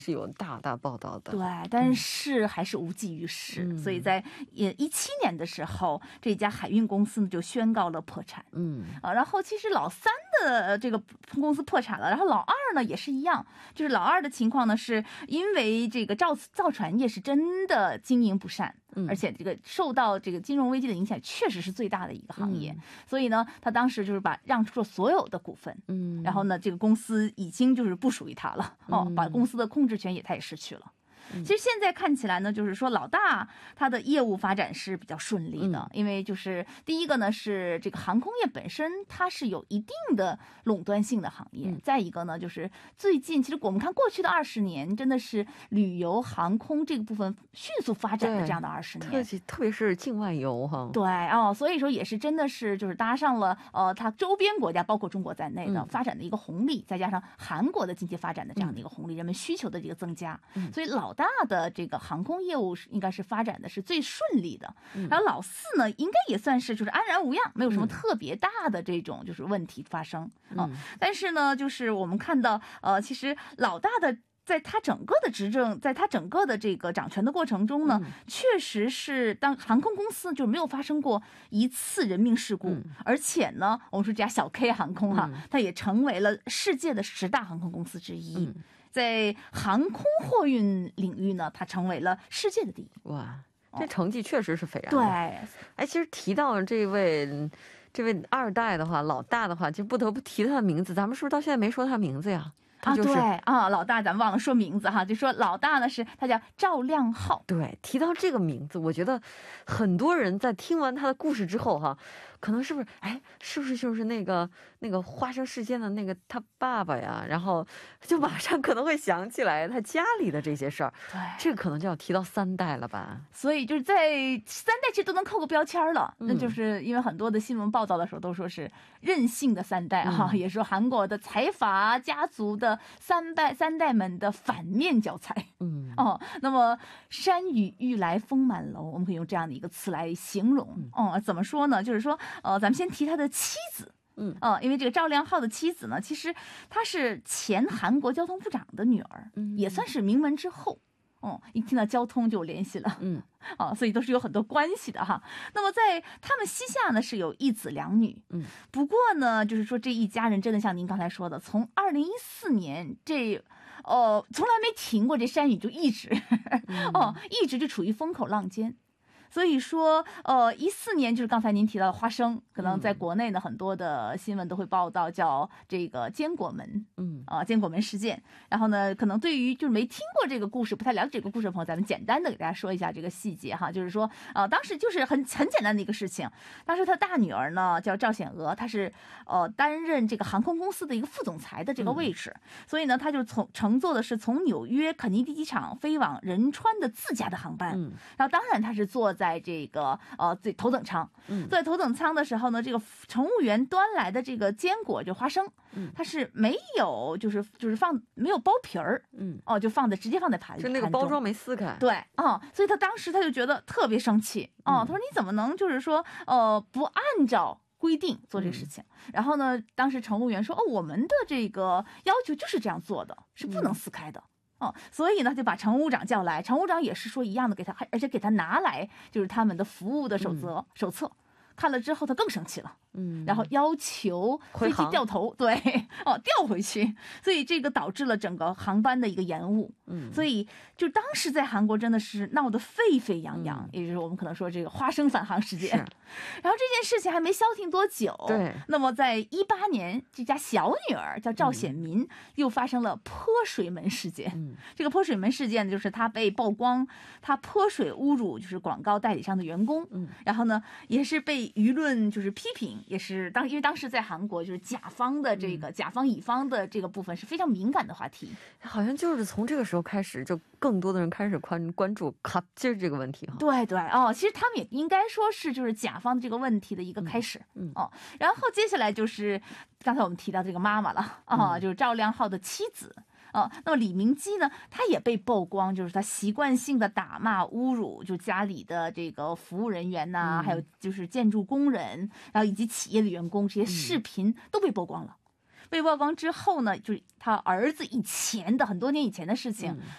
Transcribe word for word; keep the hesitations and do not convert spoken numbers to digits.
是有大大报道的。 对，但是还是无济于事， 嗯、 所以在也一七年的时候，这家海运公司呢就宣告了破产。 嗯啊，然后其实老三的这个公司破产了，然后老二呢也是一样，就是老二的情况呢，是因为这个造造船业是真的经营不善。 嗯、 而且这个受到这个金融危机的影响，确实是最大的一个行业。 嗯、 所以呢，他当时就是把让出了所有的股份， 嗯， 然后呢，这个公司已经就是不属于他了，哦，把公司的控制权也他也失去了。其实现在看起来呢，就是说老大他的业务发展是比较顺利的，嗯、因为就是第一个呢是这个航空业本身它是有一定的垄断性的行业，嗯、再一个呢就是最近其实我们看过去的二十年真的是旅游航空这个部分迅速发展的这样的二十年， 特别特别是境外游哈， 对哦，所以说也是真的是就是搭上了呃它周边国家包括中国在内的发展的一个红利，嗯、再加上韩国的经济发展的这样的一个红利，嗯、人们需求的这个增加，嗯、所以老大的这个航空业务应该是发展的是最顺利的，嗯、然后老四呢应该也算是就是安然无恙，没有什么特别大的这种就是问题发生啊，嗯、但是呢就是我们看到呃其实老大的在他整个的执政，在他整个的这个掌权的过程中呢，嗯、确实是当航空公司就没有发生过一次人命事故，嗯、而且呢，我们说这家小 K 航空哈，嗯、它也成为了世界的十大航空公司之一，嗯、在航空货运领域呢，它成为了世界的第一。 哇，这成绩确实是斐然的。 对， 哎，其实提到这位这位二代的话，老大的话，就不得不提他的名字。咱们是不是到现在没说他名字呀？ 啊，对啊，老大咱们忘了说名字哈，就说老大呢是他叫赵亮浩。 对，提到这个名字，我觉得很多人在听完他的故事之后哈，可能是不是哎，是不是就是那个那个花生事件的那个他爸爸呀？然后就马上可能会想起来他家里的这些事儿。 对， 这个可能就要提到三代了吧？ 所以就是在三代其实都能扣个标签了，嗯、那就是因为很多的新闻报道的时候都说是任性的三代哈，嗯、也说韩国的财阀家族的三代三代们的反面教材。嗯哦，那么山雨欲来风满楼，我们可以用这样的一个词来形容。嗯、哦，怎么说呢？就是说，呃，咱们先提他的妻子。嗯，呃，因为这个赵亮浩的妻子呢，其实她是前韩国交通部长的女儿，嗯、也算是名门之后。哦，一听到交通就有联系了，嗯，啊，所以都是有很多关系的哈。那么在他们膝下呢是有一子两女，嗯，不过呢，就是说这一家人真的像您刚才说的，从二零一四年这，呃，从来没停过，这山雨就一直，嗯、哦，一直就处于风口浪尖。所以说，呃，一四年就是刚才您提到的花生，可能在国内呢，很多的新闻都会报道叫这个坚果门，嗯，啊、呃，坚果门事件。然后呢，可能对于就是没听过这个故事、不太了解这个故事的朋友，咱们简单的给大家说一下这个细节哈，就是说，呃，当时就是很很简单的一个事情。当时他大女儿呢叫赵显娥，她是呃担任这个航空公司的一个副总裁的这个位置，嗯、所以呢，她就从乘坐的是从纽约肯尼迪机场飞往仁川的自家的航班，嗯、然后当然她是坐在这个呃最头等舱，嗯，坐在头等舱的时候呢，这个乘务员端来的这个坚果就花生，嗯，它是没有就是就是放没有剥皮儿，嗯，哦，就放在直接放在盘里， 就那个包装没撕开， 对啊、哦，所以他当时他就觉得特别生气，哦，他说你怎么能就是说呃不按照规定做这个事情？嗯、然后呢，当时乘务员说哦，我们的这个要求就是这样做的，是不能撕开的。嗯哦，所以呢，就把乘务长叫来，乘务长也是说一样的给他，而且给他拿来就是他们的服务的守则、嗯、手册，看了之后他更生气了，嗯，然后要求飞机掉头，对，哦，调回去，所以这个导致了整个航班的一个延误，嗯，所以就当时在韩国真的是闹得沸沸扬扬，嗯、也就是我们可能说这个花生返航事件，然后这件事情还没消停多久， 对， 那么在一八年，这家小女儿叫赵显民，嗯、又发生了泼水门事件，嗯、这个泼水门事件呢，就是她被曝光，她泼水侮辱就是广告代理商的员工，嗯，然后呢，也是被舆论就是批评。也是当因为当时在韩国就是甲方的这个、嗯、甲方乙方的这个部分是非常敏感的话题， 好像就是从这个时候开始，就更多的人开始关关注卡金这个问题哈。 对对哦，其实他们也应该说是就是甲方的这个问题的一个开始，嗯, 嗯哦，然后接下来就是刚才我们提到这个妈妈了啊、嗯，就是赵亮浩的妻子。啊、呃，那么李明基呢，他也被曝光，就是他习惯性的打骂、侮辱，就家里的这个服务人员呐、啊，嗯、还有就是建筑工人，然后以及企业的员工，这些视频都被曝光了。嗯、被曝光之后呢，就是他儿子以前的很多年以前的事情，嗯、